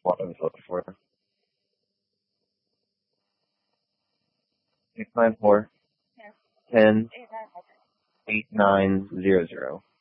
what I was looking for. 694 10 8900.